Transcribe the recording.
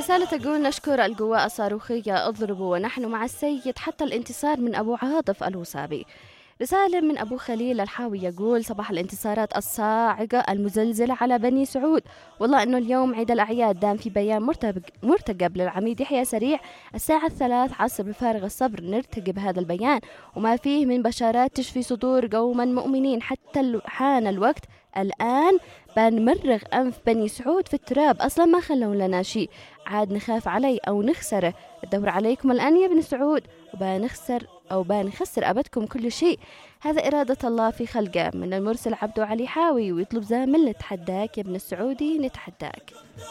رسالة تقول: نشكر القوى الصاروخية، اضربوا ونحن مع السيد حتى الانتصار، من أبو عاطف الوصابي. رسالة من أبو خليل الحاوي يقول: صباح الانتصارات الصاعقة المزلزلة على بني سعود، والله أنه اليوم عيد الأعياد، دام في بيان مرتقب للعميد يحيى سريع الساعة 3 عصر بفارغ الصبر نرتقب هذا البيان وما فيه من بشارات تشفي صدور قوما مؤمنين. حتى حان الوقت الآن بنمرغ أنف بني سعود في التراب، أصلا ما خلوا لنا شيء عاد نخاف عليه أو نخسره. الدور عليكم الآن يا بني سعود، وبنخسر أبدكم كل شيء. هذا إرادة الله في خلقه. من المرسل عبدو علي حاوي، ويطلب زامل: نتحداك يا ابن السعودي نتحداك.